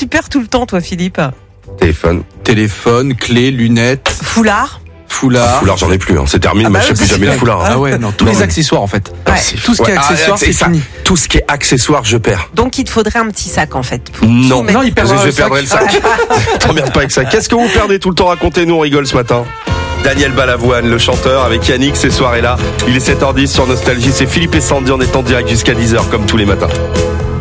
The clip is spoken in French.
tu perds tout le temps, toi, Philippe? Téléphone, clé, lunettes. Foulard? Foulard, j'en ai plus, c'est terminé, mais je sais plus jamais le foulard. Ah ouais, non, tous les accessoires en fait. Ouais. Tout ce qui est accessoire, c'est fini. Tout ce qui est accessoire, je perds. Donc il te faudrait un petit sac en fait. Non, il perd je perdrai le sac. T'emmerdes pas avec ça. Qu'est-ce que vous perdez tout le temps? Racontez-nous, on rigole ce matin. Daniel Balavoine, le chanteur, avec Yannick ces soirées-là. Il est 7h10 sur Nostalgie, c'est Philippe et Sandy, on est en direct jusqu'à 10h comme tous les matins.